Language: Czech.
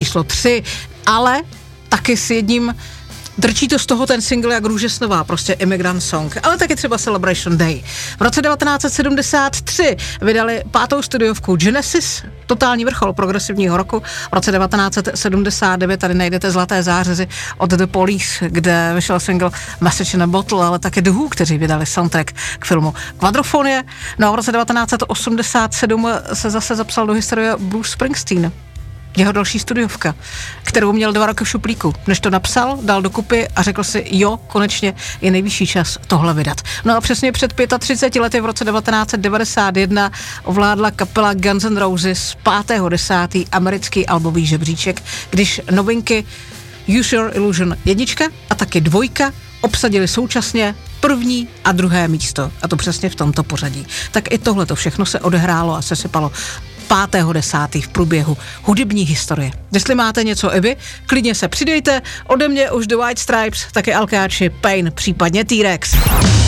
číslo 3, ale taky s jedním, drčí to z toho ten single jak růže snová, prostě Immigrant Song, ale taky třeba Celebration Day. V roce 1973 vydali 5. studiovku Genesis, totální vrchol progresivního roku. V roce 1979 tady najdete Zlaté zářezy od The Police, kde vyšel single Message in a Bottle, ale také The Who, kteří vydali soundtrack k filmu Quadrofonie. No a v roce 1987 se zase zapsal do historie Bruce Springsteen. Jeho další studiovka, kterou měl 2 roky v šuplíku. Než to napsal, dal dokupy a řekl si, jo, konečně je nejvyšší čas tohle vydat. No a přesně před 35 lety v roce 1991 ovládla kapela Guns N' Roses 5.10. americký albový žebříček, když novinky Use Your Illusion 1 a taky 2 obsadili současně 1. a 2. místo. A to přesně v tomto pořadí. Tak i tohleto všechno se odehrálo a sesypalo 5.10. v průběhu hudební historie. Jestli máte něco i vy, klidně se přidejte. Ode mě už The White Stripes, taky Alkáči, Pain, případně T-Rex.